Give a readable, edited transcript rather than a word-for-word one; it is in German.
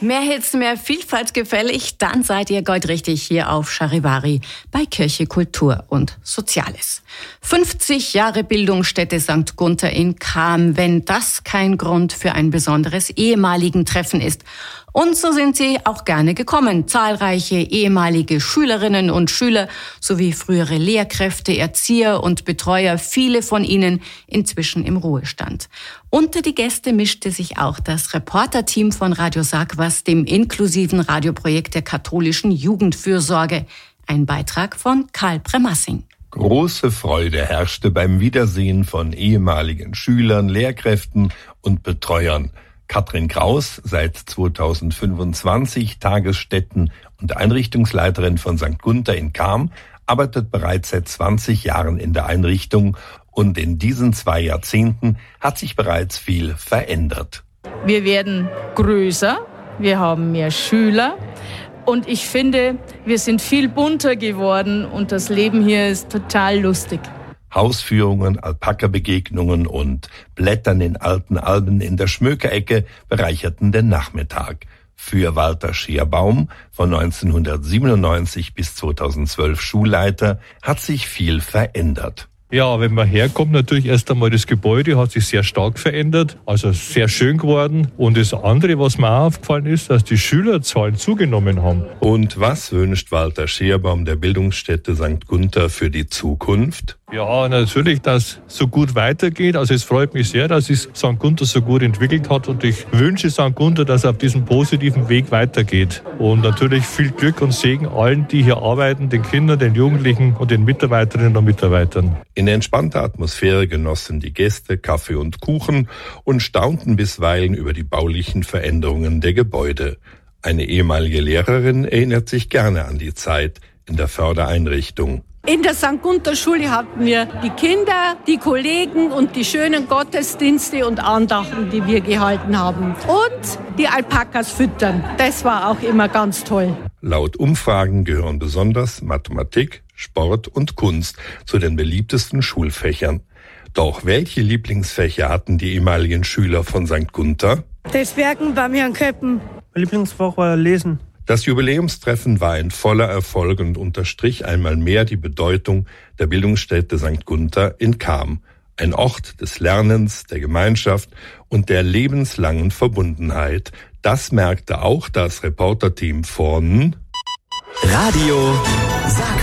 Mehr Hits, mehr Vielfalt gefällig, dann seid ihr goldrichtig hier auf Charivari bei Kirche, Kultur und Soziales. 50 Jahre Bildungsstätte St. Gunther in Cham, wenn das kein Grund für ein besonderes ehemaligen Treffen ist. Und so sind sie auch gerne gekommen. Zahlreiche ehemalige Schülerinnen und Schüler sowie frühere Lehrkräfte, Erzieher und Betreuer, viele von ihnen inzwischen im Ruhestand. Unter die Gäste mischte sich auch das Reporterteam von Radio Sag was, dem inklusiven Radioprojekt der katholischen Jugendfürsorge. Ein Beitrag von Karl Premassing. Große Freude herrschte beim Wiedersehen von ehemaligen Schülern, Lehrkräften und Betreuern. Katrin Kraus, seit 2025 Tagesstätten- und Einrichtungsleiterin von St. Gunther in Cham, arbeitet bereits seit 20 Jahren in der Einrichtung und in diesen 2 Jahrzehnten hat sich bereits viel verändert. Wir werden größer, wir haben mehr Schüler und ich finde, wir sind viel bunter geworden und das Leben hier ist total lustig. Hausführungen, Alpaka-Begegnungen und Blättern in alten Alben in der Schmökerecke bereicherten den Nachmittag. Für Walter Scherbaum, von 1997 bis 2012 Schulleiter, hat sich viel verändert. Ja, wenn man herkommt, natürlich erst einmal das Gebäude hat sich sehr stark verändert, also sehr schön geworden. Und das andere, was mir auch aufgefallen ist, dass die Schülerzahlen zugenommen haben. Und was wünscht Walter Scherbaum der Bildungsstätte St. Gunther für die Zukunft? Ja, natürlich, dass es so gut weitergeht. Also es freut mich sehr, dass es St. Gunther so gut entwickelt hat und ich wünsche St. Gunther, dass er auf diesem positiven Weg weitergeht. Und natürlich viel Glück und Segen allen, die hier arbeiten, den Kindern, den Jugendlichen und den Mitarbeiterinnen und Mitarbeitern. In entspannter Atmosphäre genossen die Gäste Kaffee und Kuchen und staunten bisweilen über die baulichen Veränderungen der Gebäude. Eine ehemalige Lehrerin erinnert sich gerne an die Zeit in der Fördereinrichtung. In der St. Gunther Schule hatten wir die Kinder, die Kollegen und die schönen Gottesdienste und Andachten, die wir gehalten haben. Und die Alpakas füttern. Das war auch immer ganz toll. Laut Umfragen gehören besonders Mathematik, Sport und Kunst zu den beliebtesten Schulfächern. Doch welche Lieblingsfächer hatten die ehemaligen Schüler von St. Gunther? Das Werken bei mir an Köppen. Mein Lieblingsfach war Lesen. Das Jubiläumstreffen war ein voller Erfolg und unterstrich einmal mehr die Bedeutung der Bildungsstätte St. Gunther in Cham. Ein Ort des Lernens, der Gemeinschaft und der lebenslangen Verbundenheit. Das merkte auch das Reporterteam von Radio Sag